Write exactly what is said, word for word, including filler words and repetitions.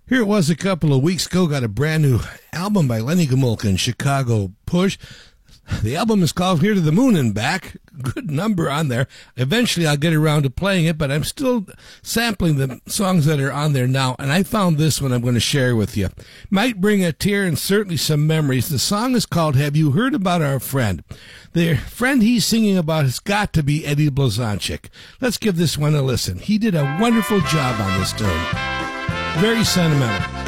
Here it was a couple of weeks ago, got a brand new album by Lenny Gomulka and Chicago Push. The album is called Here to the Moon and Back. Good number on there. Eventually I'll get around to playing it, but I'm still sampling the songs that are on there now, and I found this one I'm going to share with you. Might bring a tear and certainly some memories. The song is called Have You Heard About Our Friend? The friend he's singing about has got to be Eddie Blazonczyk. Let's give this one a listen. He did a wonderful job on this tune. Very sentimental.